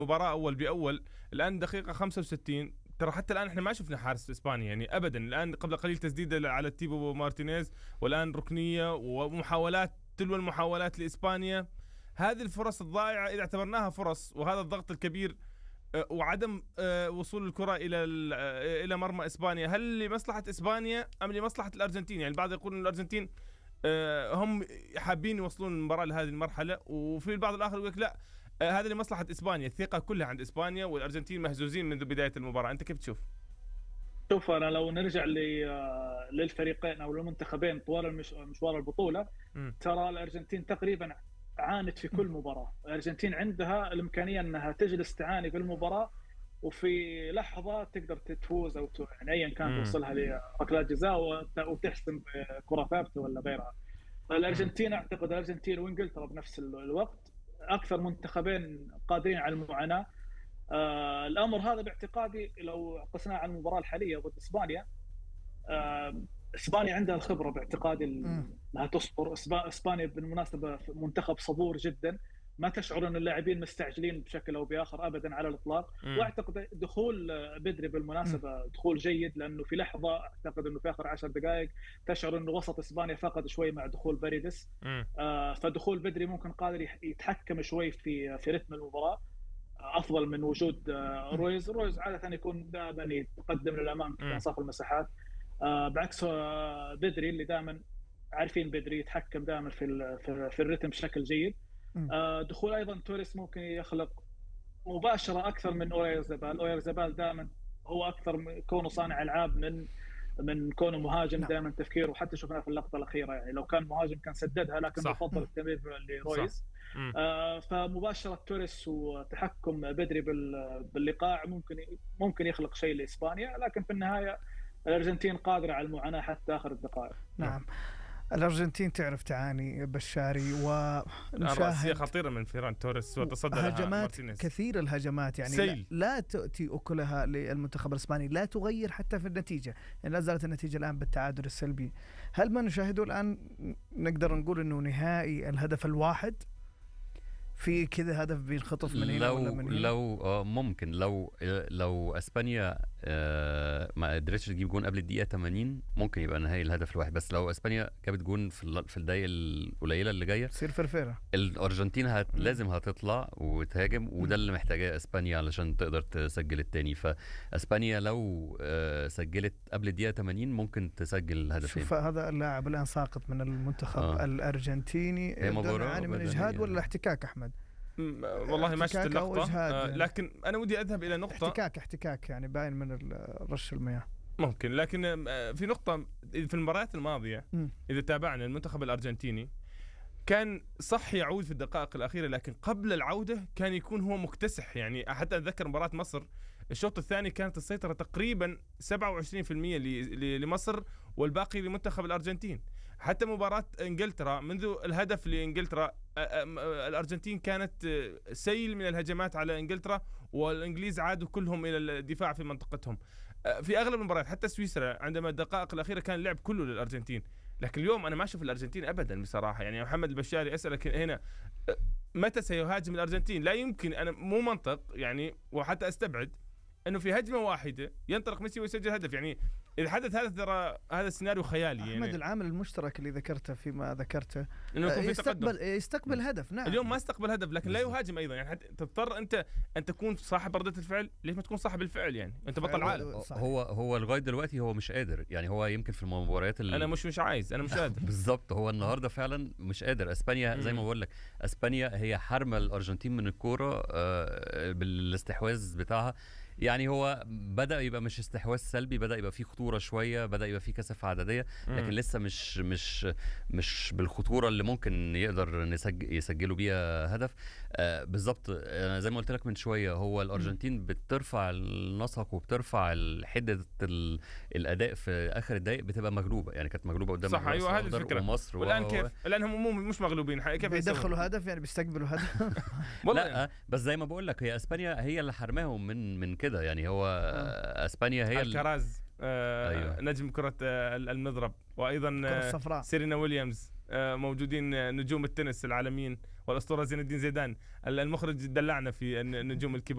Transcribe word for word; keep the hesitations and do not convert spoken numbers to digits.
مباراة أول بأول. الآن دقيقة خمسة وستين، ترى حتى الآن إحنا ما شفنا حارس إسبانيا يعني أبدا. الآن قبل قليل تسديدة على تيبو مارتينيز، والآن ركنية ومحاولات تلو المحاولات لإسبانيا. هذه الفرص الضائعة إذا اعتبرناها فرص، وهذا الضغط الكبير وعدم وصول الكرة إلى إلى مرمى إسبانيا، هل لمصلحة إسبانيا أم لمصلحة الأرجنتين؟ يعني البعض يقول إن الأرجنتين هم حابين يوصلون المباراة لهذه المرحلة، وفي البعض الآخر يقول لك لا، هذا لمصلحة إسبانيا، الثقة كلها عند إسبانيا والأرجنتين مهزوزين منذ بداية المباراة. أنت كيف تشوف؟ شوف، أنا لو نرجع للفريقين أو المنتخبين طوال مشوار البطولة، م. ترى الأرجنتين تقريبا عانت في كل مباراة. الأرجنتين عندها الإمكانية أنها تجلس تعاني في المباراة وفي لحظة تقدر تفوز أو يعني أيا كان توصلها لركلات جزاء وتحسم كرة ثابتة ولا غيرها. الأرجنتين أعتقد الأرجنتين وإنجلترا بنفس الوقت أكثر منتخبين قادرين على المعاناة. آه الأمر هذا باعتقادي لو قسنا على المباراة الحالية ضد إسبانيا، آه إسبانيا عندها الخبرة باعتقادي أنها تصبر. إسبانيا بالمناسبة منتخب صبور جدا، ما تشعر أن اللاعبين مستعجلين بشكل أو بآخر أبدا على الإطلاق. م. وأعتقد دخول بدري بالمناسبة م. دخول جيد، لأنه في لحظة أعتقد أنه في آخر عشر دقائق تشعر أنه وسط إسبانيا فقد شوي مع دخول باريدس. آه فدخول بدري ممكن قادر يتحكم شوي في في رتم المباراة أفضل من وجود آه رويز. رويز عادة يكون دائما يتقدم للأمام في أنصاف المساحات، آه بعكس آه بدري اللي دائما عارفين بدري يتحكم دائما في في الرتم بشكل جيد. آه دخول ايضا توريس ممكن يخلق مباشره اكثر من اويرزابال. اويرزابال دائما هو اكثر كونه صانع العاب من من كونه مهاجم. دائما تفكيره، وحتى شفناه في اللقطه الاخيره يعني لو كان مهاجم كان سددها، لكن بفضل التمرير لرويز. آه فمباشره توريس وتحكم بدري باللقاء ممكن ممكن يخلق شيء لاسبانيا، لكن في النهايه الارجنتين قادره على المعاناه حتى اخر الدقائق. نعم، الأرجنتين تعرف تعاني بشاري، ونشاهد خطيرة من فيران توريس وتصدى هجمات كثير. الهجمات يعني سيل. لا تؤتي أكلها للمنتخب الإسباني، لا تغير حتى في النتيجة. يعني لا زالت النتيجة الآن بالتعادل السلبي. هل ما نشاهده الآن نقدر نقول أنه نهائي الهدف الواحد في كذا هدف بينخطف من هنا ولا من هنا؟ لو آه ممكن لو لو اسبانيا آه ما قدرتش تجيب جون قبل الدقيقه ثمانين ممكن يبقى نهائي الهدف الواحد. بس لو اسبانيا جابت جون في في الدقائق القليله اللي جايه تصير فرفره. الارجنتين هت لازم هتطلع وتهاجم، وده اللي محتاجاه اسبانيا علشان تقدر تسجل الثاني. فاسبانيا لو آه سجلت قبل الدقيقه ثمانين ممكن تسجل هدفين. شوف هذا اللاعب الان ساقط من المنتخب آه. الارجنتيني يعاني من اجهاد ولا احتكاك احمد؟ والله ما شفت اللقطة، آه لكن أنا ودي أذهب إلى نقطة. احتكاك احتكاك يعني باين من رش المياه ممكن، لكن في نقطة في المباريات الماضية م. إذا تابعنا المنتخب الأرجنتيني كان صح يعود في الدقائق الأخيرة، لكن قبل العودة كان يكون هو مكتسح. يعني حتى أتذكر مباراة مصر الشوط الثاني كانت السيطرة تقريبا سبعة وعشرين بالمئة لمصر والباقي لمنتخب الأرجنتين. حتى مباراة إنجلترا منذ الهدف لإنجلترا الأرجنتين كانت سيل من الهجمات على إنجلترا، والإنجليز عادوا كلهم إلى الدفاع في منطقتهم. في أغلب المباريات حتى سويسرا عندما الدقائق الأخيرة كان اللعب كله للأرجنتين، لكن اليوم أنا ما أشوف الأرجنتين أبدا بصراحة. يعني محمد البشاري أسألك هنا متى سيهاجم الأرجنتين؟ لا يمكن، أنا مو منطق يعني، وحتى أستبعد انه في هجمه واحده ينطلق ميسي ويسجل هدف. يعني اذا حدث هذا ترى هذا السيناريو خيالي. احمد يعني العامل المشترك اللي ذكرته فيما ذكرته انه يكون في يستقبل تقدم. يستقبل هدف. نعم، اليوم ما استقبل هدف لكن لا يهاجم ايضا. يعني تضطر انت ان تكون صاحب ردة الفعل. ليش ما تكون صاحب الفعل؟ يعني انت بطل عالم. هو هو لغايه دلوقتي هو مش قادر. يعني هو يمكن في المباريات اللي انا مش مش عايز انا مش قادر بالظبط. هو النهارده فعلا مش قادر. اسبانيا زي ما بقول لك، اسبانيا هي حرمه الارجنتين من الكوره بالاستحواذ بتاعها. يعني هو بدأ يبقى مش استحواذ سلبي، بدأ يبقى فيه خطورة شوية، بدأ يبقى فيه كثافة عددية، لكن لسه مش مش مش بالخطورة اللي ممكن يقدر نسجل يسجلوا بيها هدف. آه بالظبط. انا زي ما قلت لك من شوية، هو الأرجنتين بترفع النسق وبترفع حدة الأداء في آخر الدقائق، بتبقى مغلوبة. يعني كانت مغلوبة قدام صح. ايوه هذه الفكرة. ومصر والآن كيف؟ الآن هم مش مغلوبين، كيف يدخلوا هدف؟ يعني بيستقبلوا هدف لا بس زي ما بقول لك، هي اسبانيا هي اللي حرماهم من من كده. يعني هو آه. اسبانيا هي الكراز آه أيوة. نجم كرة آه المضرب، وايضا سيرينا ويليامز آه موجودين نجوم التنس العالميين، والاسطوره زين الدين زيدان. المخرج دلعنا في النجوم الكبار.